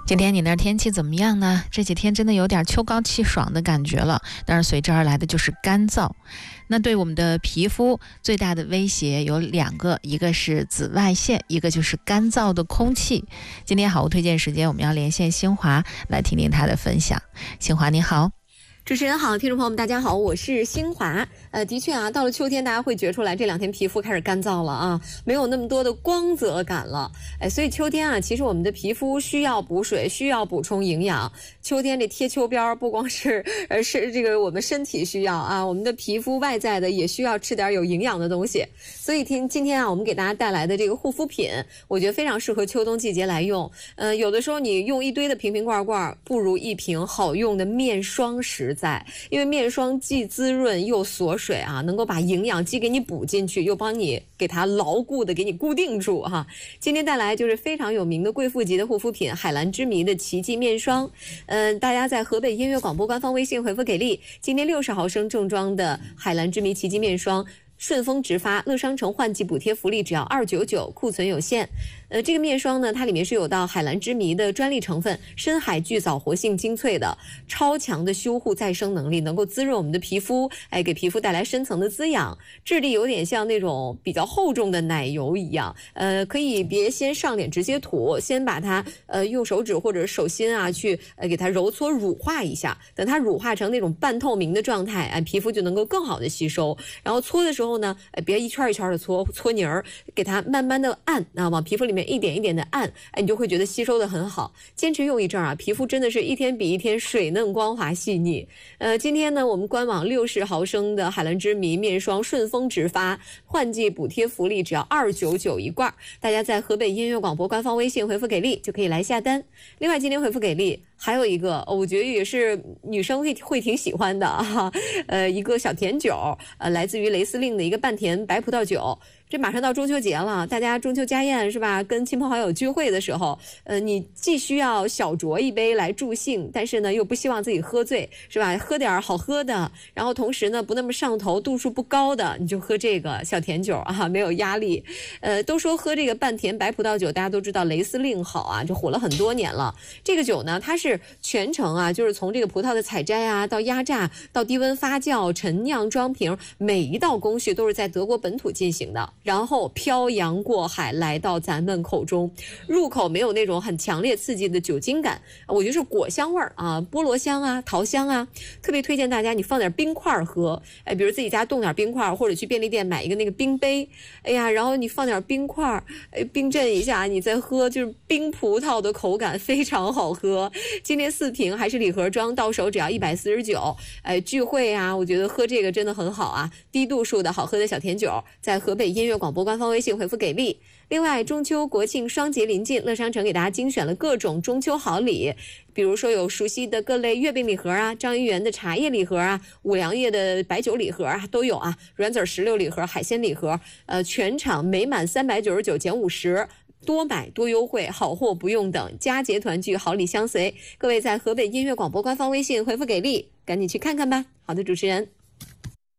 今天你那儿天气怎么样呢？这几天真的有点秋高气爽的感觉了，当然随之而来的就是干燥。那对我们的皮肤最大的威胁有两个，一个是紫外线，一个就是干燥的空气。今天好物推荐时间，我们要连线新华来听听她的分享。新华你好。 主持人好，听众朋友们大家好，我是新华。的确啊，到了秋天大家会觉出来这两天皮肤开始干燥了啊，没有那么多的光泽感了。所以秋天啊，其实我们的皮肤需要补水，需要补充营养。秋天这贴秋膘不光是这个我们身体需要啊，我们的皮肤外在的也需要吃点有营养的东西。所以今天啊，我们给大家带来的这个护肤品，我觉得非常适合秋冬季节来用。有的时候你用一堆的瓶瓶罐罐，不如一瓶好用的面霜实在，因为面霜既滋润又锁水啊，能够把营养既给你补进去，又帮你给它牢固的给你固定住哈。今天带来就是非常有名的贵妇级的护肤品海蓝之谜的奇迹面霜。大家在河北音乐广播官方微信回复给力，今天60毫升正装的海蓝之谜奇迹面霜。顺丰直发，乐商城换季补贴福利只要299，库存有限。这个面霜呢，它里面是有到海蓝之谜的专利成分，深海巨藻活性精粹的，超强的修护再生能力，能够滋润我们的皮肤，给皮肤带来深层的滋养。质地有点像那种比较厚重的奶油一样，可以别先上脸直接涂，先把它用手指或者手心啊去给它揉搓乳化一下，等它乳化成那种半透明的状态，皮肤就能够更好的吸收。然后搓的时候呢，别一圈一圈的搓泥儿，给它慢慢的按啊，往皮肤里面一点一点的按，你就会觉得吸收的很好。坚持用一阵啊，皮肤真的是一天比一天水嫩光滑细腻。今天呢，我们官网60毫升的海蓝之谜面霜顺丰直发，换季补贴福利只要299一罐，大家在河北音乐广播官方微信回复给力就可以来下单。另外今天回复给力还有一个，我觉得也是女生会挺喜欢的啊，一个小甜酒，来自于雷司令的一个半甜白葡萄酒。这马上到中秋节了，大家中秋家宴是吧？跟亲朋好友聚会的时候，你既需要小酌一杯来助兴，但是呢又不希望自己喝醉，是吧？喝点好喝的，然后同时呢不那么上头，度数不高的，你就喝这个小甜酒啊，没有压力。都说喝这个半甜白葡萄酒，大家都知道雷司令好啊，就火了很多年了。这个酒呢，它是全程啊，就是从这个葡萄的采摘啊，到压榨，到低温发酵、陈酿、装瓶，每一道工序都是在德国本土进行的。然后漂洋过海来到咱们口中，入口没有那种很强烈刺激的酒精感，我觉得是果香味儿啊，菠萝香啊，桃香啊，特别推荐大家你放点冰块喝，比如自己家冻点冰块，或者去便利店买一个那个冰杯，然后你放点冰块，冰镇一下，你再喝，就是冰葡萄的口感非常好喝。今天4瓶还是礼盒装，到手只要149。聚会啊，我觉得喝这个真的很好啊，低度数的好喝的小甜酒，在河北音乐广播官方微信回复给力。另外中秋国庆双节临近，乐商城给大家精选了各种中秋好礼，比如说有熟悉的各类月饼礼盒啊，张一元的茶叶礼盒啊，五粮液的白酒礼盒啊都有啊，软籽石榴礼盒、海鲜礼盒，全场每满399减50，多买多优惠，好货不用等，佳节团聚，好礼相随。各位在河北音乐广播官方微信回复给力，赶紧去看看吧。好的，主持人。